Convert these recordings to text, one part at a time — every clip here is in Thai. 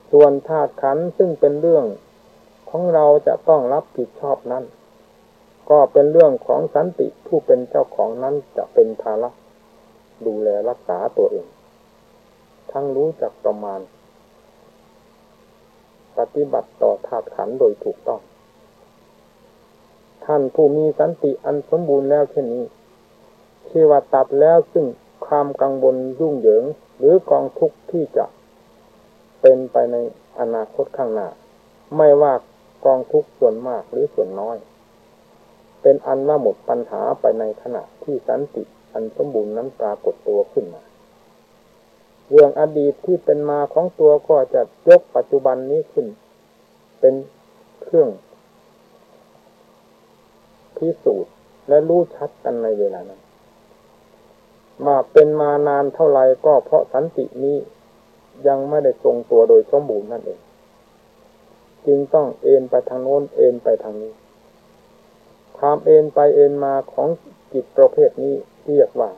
ส่วนธาตุขันธ์ซึ่งเป็นเรื่องของเราจะต้องรับผิดชอบนั้นก็เป็นเรื่องของสันติผู้เป็นเจ้าของนั้นจะเป็นภาระดูแลรักษาตัวเองทั้งรู้จักประมาณปฏิบัติต่อธาตุขันธ์โดยถูกต้องท่านผู้มีสันติอันสมบูรณ์แล้วเช่นนี้ที่ว่าตัดแล้วซึ่งความกังวลยุ่งเหยิงหรือกองทุกข์ที่จะเป็นไปในอนาคตข้างหน้าไม่ว่ากองทุกข์ส่วนมากหรือส่วนน้อยเป็นอันว่าหมดปัญหาไปในขณะที่สันติอันสมบูรณ์นั้นปรากฏตัวขึ้นมาเรื่องอดีตที่เป็นมาของตัวก็จะยกปัจจุบันนี้ขึ้นเป็นเครื่องพิสูจน์และรู้ชัดกันในเวลานั้นมาเป็นมานานเท่าไรก็เพราะสันตินี้ยังไม่ได้ทรงตัวโดยสมบูรณ์นั่นเองจึงต้องเอ็นไปทางโน้นเอ็นไปทางนี้ความเอ็นไปเอ็นมาของจิตประเภทนี้เรียกว่า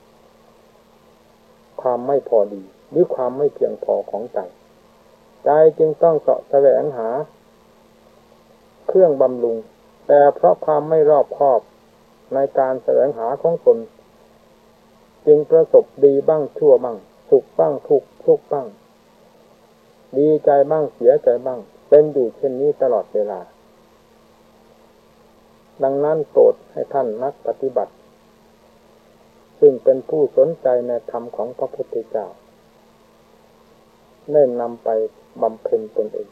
ความไม่พอดีหรือความไม่เพียงพอของใจใจจึงต้องเสาะแสวงหาเครื่องบำรุงแต่เพราะความไม่รอบคอบในการแสวงหาของตนจึงประสบดีบ้างชั่วบ้างสุขบ้างทุกข์บ้างดีใจบ้างเสียใจบ้างเป็นอยู่เช่นนี้ตลอดเวลาดังนั้นโปรดให้ท่านนักปฏิบัติซึ่งเป็นผู้สนใจในธรรมของพระพุทธเจ้าได้นำไปบำเพ็ญตนเอง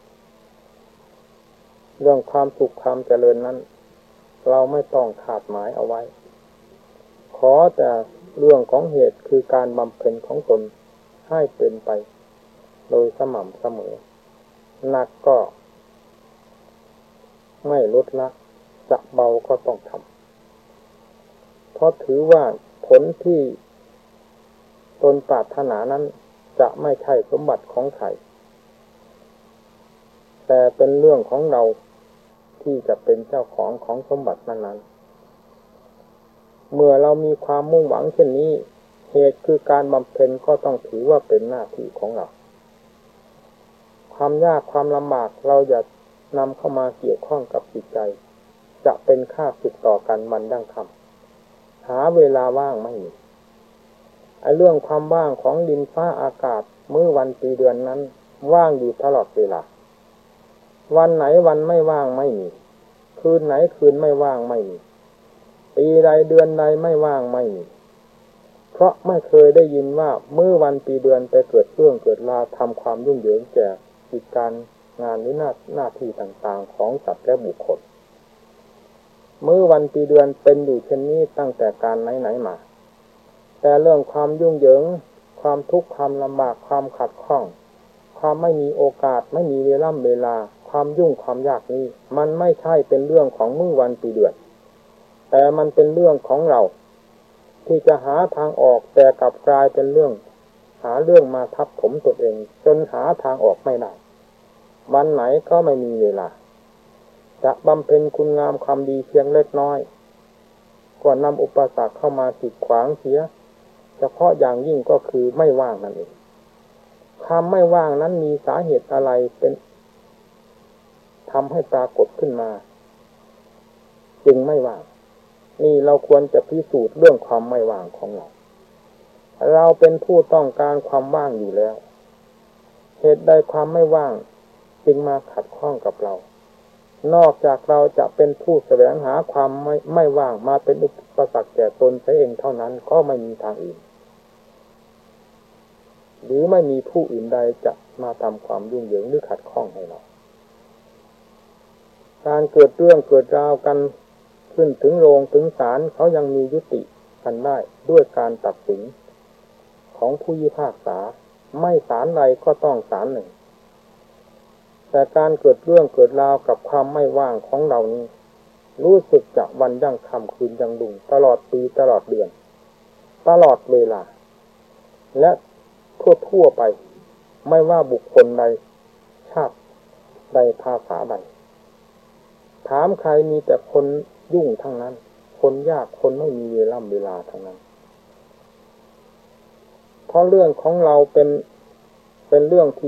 เรื่องความสุขความเจริญนั้นเราไม่ต้องขาดหมายเอาไว้ขอแต่เรื่องของเหตุคือการบำเพ็ญของตนให้เป็นไปโดยสม่ำเสมอหนักก็ไม่ลดละจะเบาก็ต้องทำเพราะถือว่าผลที่ตนปรารถนานั้นจะไม่ใช่สมบัติของใครแต่เป็นเรื่องของเราที่จะเป็นเจ้าของสมบัตินั้นๆเมื่อเรามีความมุ่งหวังเช่นนี้เหตุคือการบำเพ็ญก็ต้องถือว่าเป็นหน้าที่ของเราความยากความลำบากเราอย่านำเข้ามาเกี่ยวข้องกับจิตใจจะเป็นค่าศึกต่อกันมันดั้งคำหาเวลาว่างไม่มีไอ้เรื่องความว่างของดินฟ้าอากาศมื้อวันปีเดือนนั้นว่างอยู่ตลอดเวลาวันไหนวันไม่ว่างไม่มีคืนไหนคืนไม่ว่างไม่มีปีใดเดือนใดไม่ว่างไม่มีเพราะไม่เคยได้ยินว่ามื้อวันปีเดือนไปเกิดเรื่องเกิดราวทำความยุ่งเหยิงแก่กิจการงานหรือหน้าที่ต่างๆของสัตว์และบุคคลมื้อวันปีเดือนเป็นอยู่เช่นนี้ตั้งแต่การไหนๆมาแต่เรื่องความยุ่งเหยิงความทุกข์ความลำบากความขัดข้องความไม่มีโอกาสไม่มีเวลาความยุ่งความยากนี้มันไม่ใช่เป็นเรื่องของมื้อวันปีเดือนแต่มันเป็นเรื่องของเราที่จะหาทางออกแต่กลับกลายเป็นเรื่องหาเรื่องมาทับถมตัวเองจนหาทางออกไม่ได้วันไหนก็ไม่มีเวลาจะบำเพ็ญคุณงามความดีเพียงเล็กน้อยก็นำอุปสรรคเข้ามากีดขวางเสียเฉพาะอย่างยิ่งก็คือไม่ว่างนั่นเองความไม่ว่างนั้นมีสาเหตุอะไรเป็นทำให้ปรากฏขึ้นมาจึงไม่ว่างนี่เราควรจะพิสูจน์เรื่องความไม่ว่างของเราเราเป็นผู้ต้องการความว่างอยู่แล้วเหตุใดความไม่ว่างจึงมาขัดข้องกับเรานอกจากเราจะเป็นผู้แสวงหาความไม่ว่างมาเป็นอุปสรรคแก่ตนเองเท่านั้นก็ไม่มีทางอื่นหรือไม่มีผู้อื่นใดจะมาทำความยุ่งเหยิงหรือขัดข้องให้เราการเกิดเรื่องเกิดราวกันขึ้นถึงโรงถึงศาลเขายังมียุติกันได้ด้วยการตัดสินของผู้พิพากษาไม่ศาลใดก็ต้องศาลหนึ่งแต่การเกิดเรื่องเกิดราวกับความไม่ว่างของเรานี้รู้สึกจะวันยั่งค่ำคืนยังดุงตลอดปีตลอดเดือนตลอดเวลาและทั่วไปไม่ว่าบุคคลใดชาติใดภาษาใดถามใครมีแต่คนยุ่งทั้งนั้นคนยากคนไม่มีเวลาทั้งนั้นเพราะเรื่องของเราเป็นเรื่องที่